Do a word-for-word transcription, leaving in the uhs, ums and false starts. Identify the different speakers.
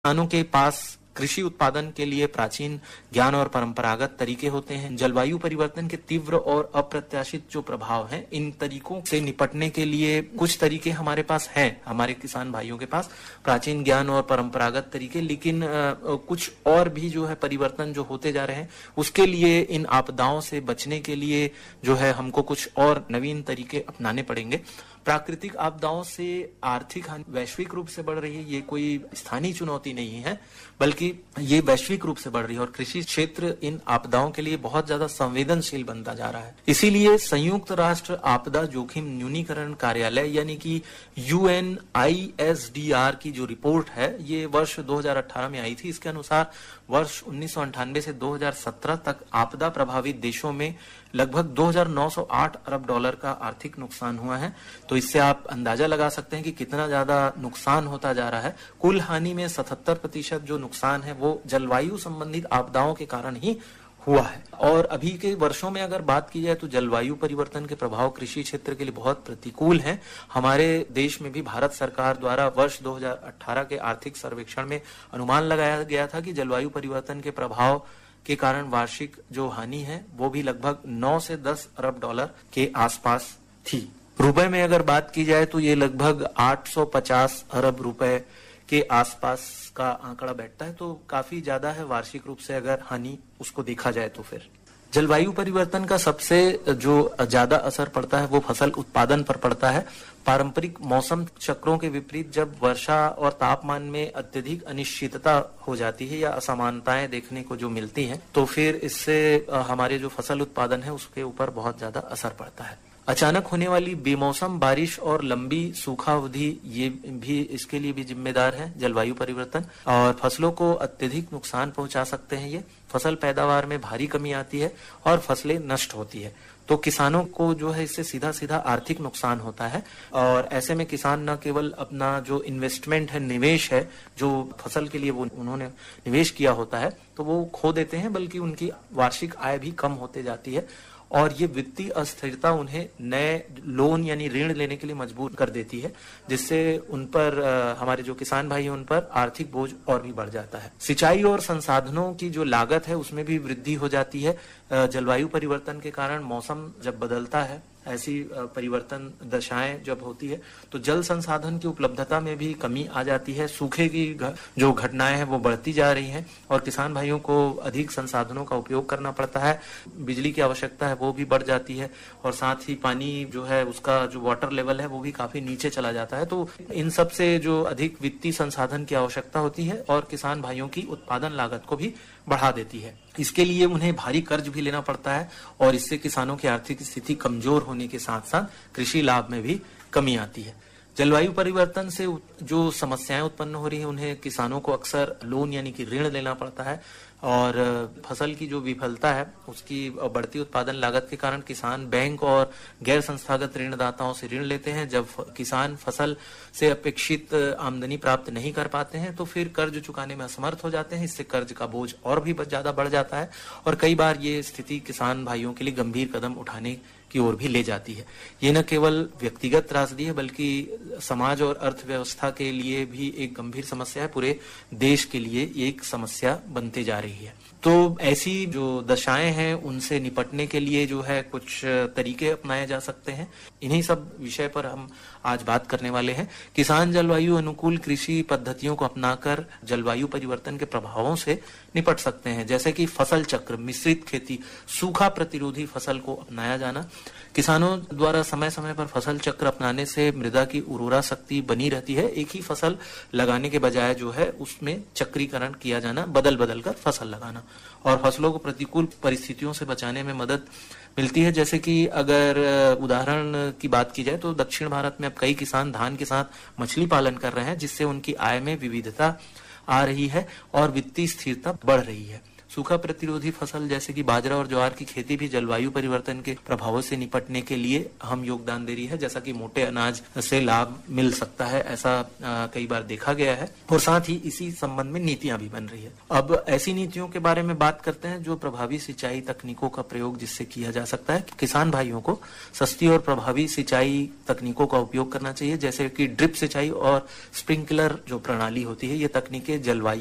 Speaker 1: किसानों के पास कृषि उत्पादन के लिए प्राचीन ज्ञान और परंपरागत तरीके होते हैं। जलवायु परिवर्तन के तीव्र और अप्रत्याशित जो प्रभाव हैं, इन तरीकों से निपटने के लिए कुछ तरीके हमारे पास हैं, हमारे किसान भाइयों के पास प्राचीन ज्ञान और परंपरागत तरीके, लेकिन आ, कुछ और भी जो है परिवर्तन जो होते जा रहे हैं, उसके लिए इन आपदाओं से बचने के लिए जो है हमको कुछ और नवीन तरीके अपनाने पड़ेंगे। प्राकृतिक आपदाओं से आर्थिक हानि वैश्विक रूप से बढ़ रही है। ये कोई स्थानीय चुनौती नहीं है, बल्कि ये वैश्विक रूप से बढ़ रही है और कृषि क्षेत्र इन आपदाओं के लिए बहुत ज्यादा संवेदनशील बनता जा रहा है। इसीलिए संयुक्त राष्ट्र आपदा जोखिम न्यूनीकरण कार्यालय यानी कि you N I S D R की जो रिपोर्ट है, ये वर्ष दो हज़ार अठारह में आई थी। इसके अनुसार वर्ष उन्नीस सौ अंठानवे से दो हज़ार सत्रह तक आपदा प्रभावित देशों में लगभग दो हज़ार नौ सौ आठ अरब डॉलर का आर्थिक नुकसान हुआ है। तो इससे आप अंदाजा लगा सकते हैं कि कितना ज्यादा नुकसान होता जा रहा है। कुल हानि में सतहत्तर प्रतिशत जो नुकसान है वो जलवायु संबंधित आपदाओं के कारण ही हुआ है। और अभी के वर्षों में अगर बात की जाए तो जलवायु परिवर्तन के प्रभाव कृषि क्षेत्र के लिए बहुत प्रतिकूल हैं। हमारे देश में भी भारत सरकार द्वारा वर्ष दो हज़ार अठारह के आर्थिक सर्वेक्षण में अनुमान लगाया गया था कि जलवायु परिवर्तन के प्रभाव के कारण वार्षिक जो हानि है वो भी लगभग नौ से दस अरब डॉलर के आसपास थी। रुपए में अगर बात की जाए तो ये लगभग आठ सौ पचास अरब रुपए के आसपास का आंकड़ा बैठता है। तो काफी ज्यादा है वार्षिक रूप से अगर हानि उसको देखा जाए तो। फिर जलवायु परिवर्तन का सबसे जो ज्यादा असर पड़ता है वो फसल उत्पादन पर पड़ता है। पारंपरिक मौसम चक्रों के विपरीत जब वर्षा और तापमान में अत्यधिक अनिश्चितता हो जाती है या असमानताएं देखने को जो मिलती हैं, तो फिर इससे हमारे जो फसल उत्पादन है उसके ऊपर बहुत ज्यादा असर पड़ता है। अचानक होने वाली बेमौसम बारिश और लंबी सूखा अवधि ये भी इसके लिए भी जिम्मेदार है जलवायु परिवर्तन, और फसलों को अत्यधिक नुकसान पहुंचा सकते हैं। ये फसल पैदावार में भारी कमी आती है और फसलें नष्ट होती है। तो किसानों को जो है इससे सीधा सीधा आर्थिक नुकसान होता है। और ऐसे में किसान न केवल अपना जो इन्वेस्टमेंट है, निवेश है, जो फसल के लिए वो उन्होंने निवेश किया होता है, तो वो खो देते हैं, बल्कि उनकी वार्षिक आय भी कम होते जाती है। और ये वित्तीय अस्थिरता उन्हें नए लोन यानी ऋण लेने के लिए मजबूर कर देती है, जिससे उन पर हमारे जो किसान भाई हैं उन पर आर्थिक बोझ और भी बढ़ जाता है। सिंचाई और संसाधनों की जो लागत है उसमें भी वृद्धि हो जाती है। जलवायु परिवर्तन के कारण मौसम जब बदलता है, ऐसी परिवर्तन दशाएं जब होती है, तो जल संसाधन की उपलब्धता में भी कमी आ जाती है। सूखे की जो घटनाएं हैं वो बढ़ती जा रही हैं और किसान भाइयों को अधिक संसाधनों का उपयोग करना पड़ता है। बिजली की आवश्यकता है वो भी बढ़ जाती है और साथ ही पानी जो है उसका जो वाटर लेवल है वो भी काफी नीचे चला जाता है। तो इन सब से जो अधिक वित्तीय संसाधन की आवश्यकता होती है और किसान भाइयों की उत्पादन लागत को भी बढ़ा देती है। इसके लिए उन्हें भारी कर्ज भी लेना पड़ता है और इससे किसानों की आर्थिक स्थिति कमजोर होने के साथ साथ कृषि लाभ में भी कमी आती है। जलवायु परिवर्तन से जो समस्याएं उत्पन्न हो रही है, उन्हें किसानों को अक्सर लोन यानी कि ऋण लेना पड़ता है और फसल की जो विफलता है उसकी बढ़ती उत्पादन लागत के कारण किसान बैंक और गैर संस्थागत ऋणदाताओं से ऋण लेते हैं। जब किसान फसल से अपेक्षित आमदनी प्राप्त नहीं कर पाते हैं तो फिर कर्ज चुकाने में असमर्थ हो जाते हैं। इससे कर्ज का बोझ और भी ज्यादा बढ़ जाता है और कई बार ये स्थिति किसान भाइयों के लिए गंभीर कदम उठाने की ओर भी ले जाती है। ये न केवल व्यक्तिगत त्रासदी है बल्कि समाज और अर्थव्यवस्था के लिए भी एक गंभीर समस्या है, पूरे देश के लिए एक समस्या बनते जा रही है। तो ऐसी जो दशाएं हैं उनसे निपटने के लिए जो है कुछ तरीके अपनाए जा सकते हैं। इन्हीं सब विषय पर हम आज बात करने वाले हैं। किसान जलवायु अनुकूल कृषि पद्धतियों को अपनाकर जलवायु परिवर्तन के प्रभावों से निपट सकते हैं, जैसे कि फसल चक्र, मिश्रित खेती, सूखा प्रतिरोधी फसल को अपनाया जाना। किसानों द्वारा समय समय पर फसल चक्र अपनाने से मृदा की उर्वरा शक्ति बनी रहती है। एक ही फसल लगाने के बजाय जो है उसमें चक्रीकरण किया जाना, बदल बदल कर फसल लगाना, और फसलों को प्रतिकूल परिस्थितियों से बचाने में मदद मिलती है। जैसे कि अगर उदाहरण की बात की जाए तो दक्षिण भारत में अब कई किसान धान के साथ मछली पालन कर रहे हैं, जिससे उनकी आय में विविधता आ रही है और वित्तीय स्थिरता बढ़ रही है। सूखा प्रतिरोधी फसल जैसे कि बाजरा और ज्वार की खेती भी जलवायु परिवर्तन के प्रभावों से निपटने के लिए हम योगदान दे रही है, जैसा कि मोटे अनाज से लाभ मिल सकता है, ऐसा आ, कई बार देखा गया है। और साथ ही इसी संबंध में नीतियां भी बन रही है। अब ऐसी नीतियों के बारे में बात करते हैं जो प्रभावी सिंचाई तकनीकों का प्रयोग जिससे किया जा सकता है। किसान भाइयों को सस्ती और प्रभावी सिंचाई तकनीकों का उपयोग करना चाहिए, जैसे कि ड्रिप सिंचाई और स्प्रिंकलर जो प्रणाली होती है। ये तकनीकें जलवायु